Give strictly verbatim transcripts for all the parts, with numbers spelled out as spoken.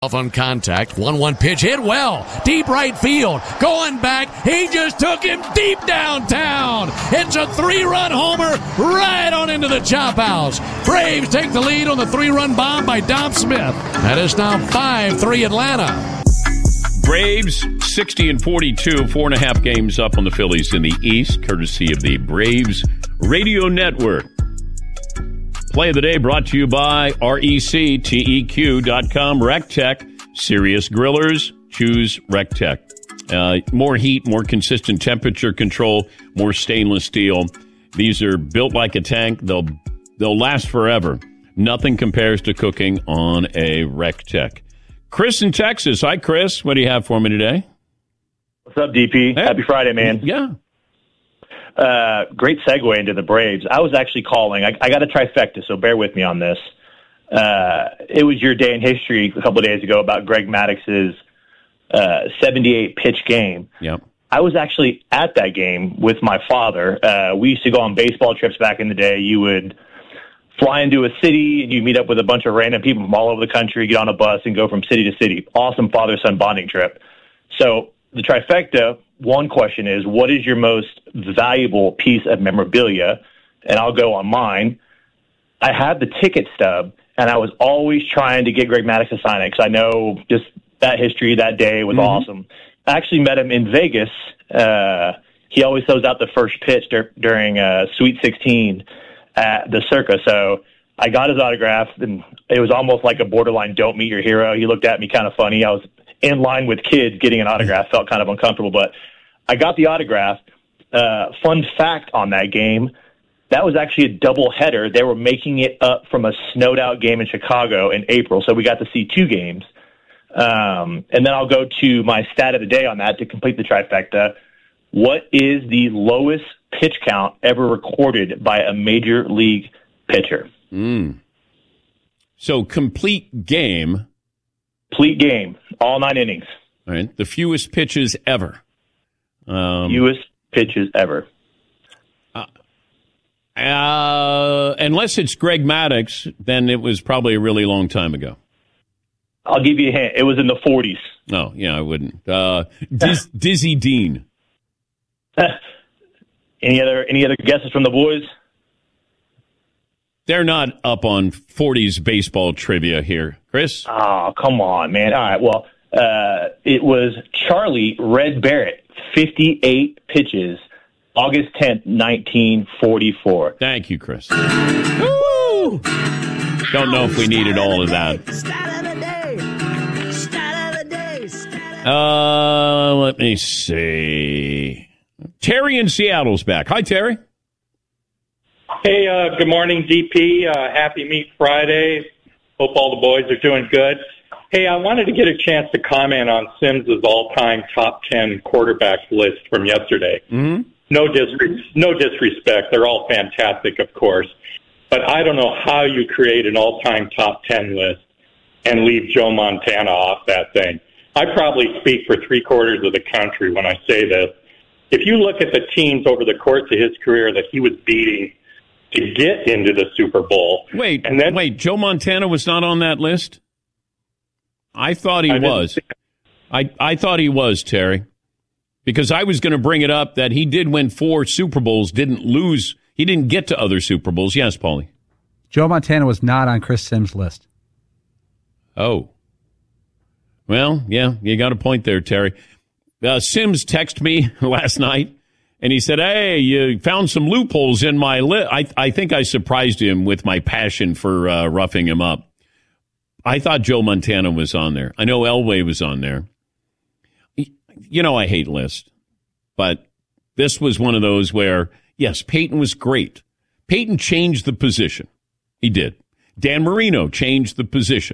Off on contact, one one pitch hit well, deep right field, going back, he just took him deep downtown. It's a three-run homer right on into the chop house. Braves take the lead on the three-run bomb by Dom Smith. That is now five three Atlanta. Braves sixty and forty-two, four and a half games up on the Phillies in the East, courtesy of the Braves Radio Network. Play of the day brought to you by R E C T E Q dot com, RecTech, serious grillers, choose RecTech. Uh, more heat, more consistent temperature control, more stainless steel. These are built like a tank. They'll they'll last forever. Nothing compares to cooking on a RecTech. Chris in Texas. Hi, Chris. What do you have for me today? What's up, D P? Hey. Happy Friday, man. Yeah. Uh, great segue into the Braves. I was actually calling. I, I got a trifecta, so bear with me on this. Uh, it was your day in history a couple of days ago about Greg Maddox's uh, seventy-eight pitch game. Yep. I was actually at that game with my father. Uh, we used to go on baseball trips back in the day. You would fly into a city and you meet up with a bunch of random people from all over the country, get on a bus and go from city to city. Awesome father-son bonding trip. So the trifecta, one question is, what is your most valuable piece of memorabilia? And I'll go on mine. I had the ticket stub, and I was always trying to get Greg Maddux to sign it because I know just that history that day was mm-hmm. awesome. I actually met him in Vegas. Uh, he always throws out the first pitch dur- during uh, Sweet sixteen at the Circa. So I got his autograph, and it was almost like a borderline don't meet your hero. He looked at me kind of funny. I was in line with kids getting an autograph, felt kind of uncomfortable, but I got the autograph. Uh, fun fact on that game, that was actually a double header. They were making it up from a snowed out game in Chicago in April, so we got to see two games. Um, and then I'll go to my stat of the day on that to complete the trifecta. What is the lowest pitch count ever recorded by a major league pitcher? Mm. So complete game. Complete game, all nine innings. All right, the fewest pitches ever. Um, fewest pitches ever. Uh, uh, unless it's Greg Maddux, then it was probably a really long time ago. I'll give you a hint. It was in the forties. Oh, yeah, I wouldn't. Uh, Diz, Dizzy Dean. any other any other guesses from the boys? They're not up on forties baseball trivia here, Chris. Oh, come on, man. All right, well, uh, it was Charlie Red Barrett, fifty-eight pitches, August tenth, nineteen forty-four. Thank you, Chris. Woo! Don't know if we needed all of that. Uh, let me see. Terry in Seattle's back. Hi, Terry. Hey, uh, good morning, D P. Uh, happy Meat Friday. Hope all the boys are doing good. Hey, I wanted to get a chance to comment on Sims's all-time top ten quarterbacks list from yesterday. Mm-hmm. No, disre- no disrespect. They're all fantastic, of course. But I don't know how you create an all-time top ten list and leave Joe Montana off that thing. I probably speak for three-quarters of the country when I say this. If you look at the teams over the course of his career that he was beating to get into the Super Bowl. Wait, and then, wait, Joe Montana was not on that list? I thought he I was. I, I thought he was, Terry. Because I was going to bring it up that he did win four Super Bowls, didn't lose. He didn't get to other Super Bowls. Yes, Paulie. Joe Montana was not on Chris Sims' list. Oh. Well, yeah, you got a point there, Terry. Uh, Sims texted me last night, and he said, hey, you found some loopholes in my list. I, I think I surprised him with my passion for uh, roughing him up. I thought Joe Montana was on there. I know Elway was on there. You know I hate lists, but this was one of those where, yes, Peyton was great. Peyton changed the position. He did. Dan Marino changed the position.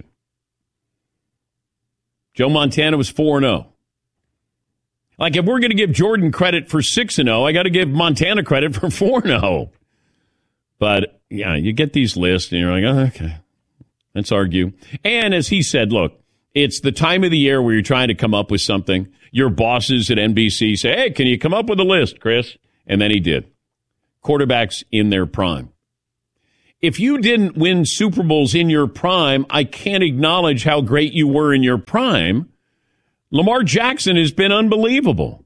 Joe Montana was four and oh. Like, if we're going to give Jordan credit for six and oh, I got to give Montana credit for four and oh. But, yeah, you get these lists, and you're like, oh, okay, let's argue. And as he said, look, it's the time of the year where you're trying to come up with something. Your bosses at N B C say, hey, can you come up with a list, Chris? And then he did. Quarterbacks in their prime. if you didn't win Super Bowls in your prime, I can't acknowledge how great you were in your prime. Lamar Jackson has been unbelievable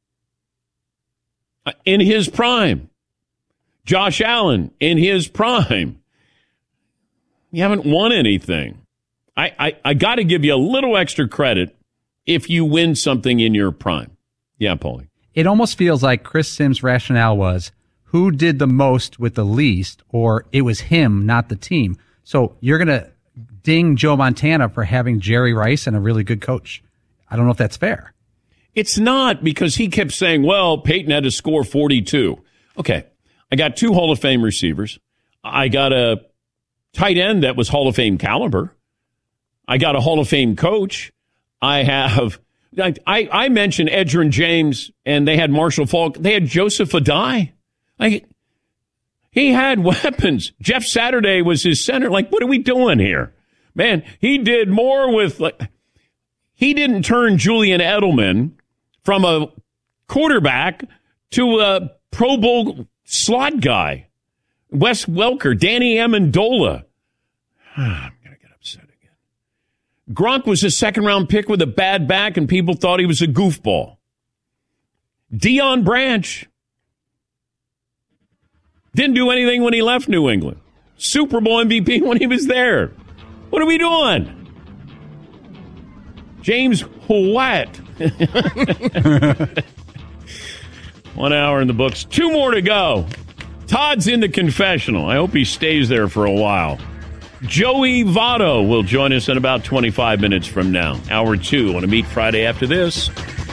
in his prime. Josh Allen in his prime. You haven't won anything. I, I, I got to give you a little extra credit if you win something in your prime. Yeah, Paulie. It almost feels like Chris Sims' rationale was who did the most with the least, or it was him, not the team. So you're going to ding Joe Montana for having Jerry Rice and a really good coach. I don't know if that's fair. It's not, because he kept saying, well, Peyton had to score forty-two. Okay, I got two Hall of Fame receivers. I got a tight end that was Hall of Fame caliber. I got a Hall of Fame coach. I have, I, I mentioned Edgerrin James, and they had Marshall Faulk. They had Joseph Adai. Like, he had weapons. Jeff Saturday was his center. Like, what are we doing here? Man, he did more with, like, he didn't turn Julian Edelman from a quarterback to a Pro Bowl slot guy. Wes Welker, Danny Amendola. I'm going to get upset again. Gronk was a second-round pick with a bad back, and people thought he was a goofball. Deion Branch didn't do anything when he left New England. Super Bowl M V P when he was there. What are we doing? James White. One hour in the books. Two more to go. Todd's in the confessional. I hope he stays there for a while. Joey Votto will join us in about twenty-five minutes from now. Hour two on a Meet Friday after this.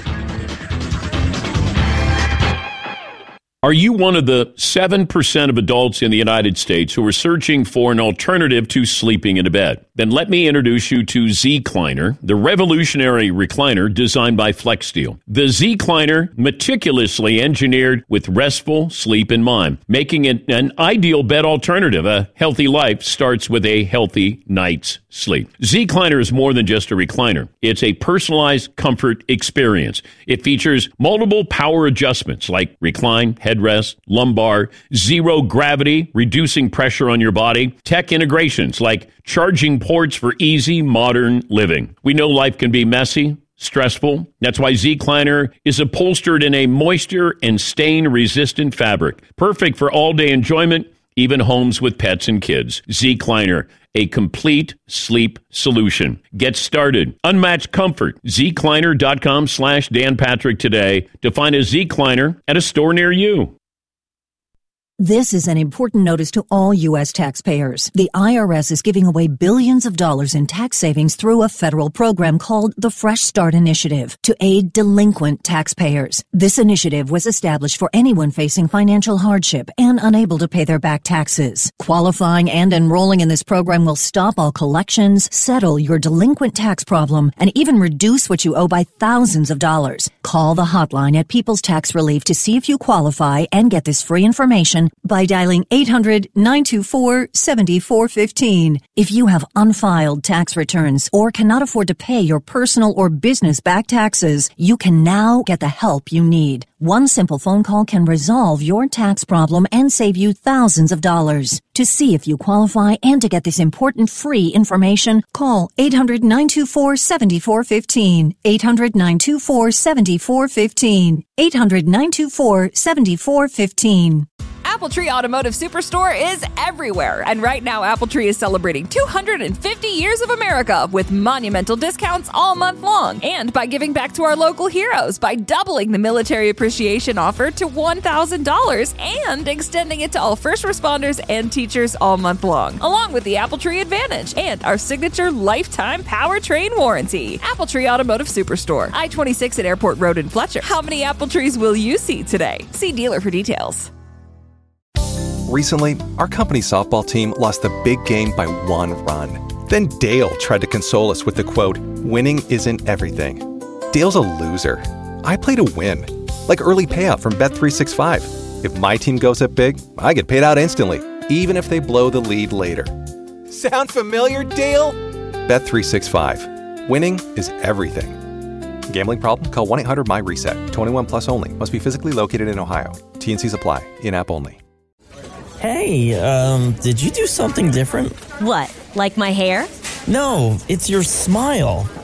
Are you one of the seven percent of adults in the United States who are searching for an alternative to sleeping in a bed? Then let me introduce you to Zecliner, the revolutionary recliner designed by FlexSteel. The Zecliner, meticulously engineered with restful sleep in mind, making it an ideal bed alternative. A healthy life starts with a healthy night's sleep. Zecliner is more than just a recliner. It's a personalized comfort experience. It features multiple power adjustments like recline, headrest, lumbar, zero gravity, reducing pressure on your body, tech integrations like charging ports for easy modern living. We know life can be messy, stressful. That's why Zecliner is upholstered in a moisture and stain-resistant fabric. Perfect for all-day enjoyment, even homes with pets and kids. Zecliner, a complete sleep solution. Get started. Unmatched comfort. Zecliner.com slash Dan Patrick today to find a Zecliner at a store near you. This is an important notice to all U S taxpayers. The I R S is giving away billions of dollars in tax savings through a federal program called the Fresh Start Initiative to aid delinquent taxpayers. This initiative was established for anyone facing financial hardship and unable to pay their back taxes. Qualifying and enrolling in this program will stop all collections, settle your delinquent tax problem, and even reduce what you owe by thousands of dollars. Call the hotline at People's Tax Relief to see if you qualify and get this free information by dialing eight hundred, nine two four, seven four one five. If you have unfiled tax returns or cannot afford to pay your personal or business back taxes, you can now get the help you need. One simple phone call can resolve your tax problem and save you thousands of dollars. To see if you qualify and to get this important free information, call eight hundred, nine two four, seven four one five, eight hundred, nine two four, seven four one five, eight hundred, nine two four, seven four one five. Appletree Automotive Superstore is everywhere, and right now Appletree is celebrating two hundred fifty years of America with monumental discounts all month long, and by giving back to our local heroes by doubling the military appreciation offer to one thousand dollars and extending it to all first responders and teachers all month long, along with the Appletree Advantage and our signature lifetime powertrain warranty. Appletree Automotive Superstore, I twenty-six at Airport Road in Fletcher. How many apple trees will you see today? See dealer for details. Recently, our company softball team lost the big game by one run. Then Dale tried to console us with the quote, "Winning isn't everything." Dale's a loser. I play to win. Like early payout from Bet three sixty-five. If my team goes up big, I get paid out instantly, even if they blow the lead later. Sound familiar, Dale? Bet three sixty-five. Winning is everything. Gambling problem? Call one eight hundred M Y reset. twenty-one plus only. Must be physically located in Ohio. T and C's apply. In-app only. Hey, um, did you do something different? What, like my hair? No, it's your smile.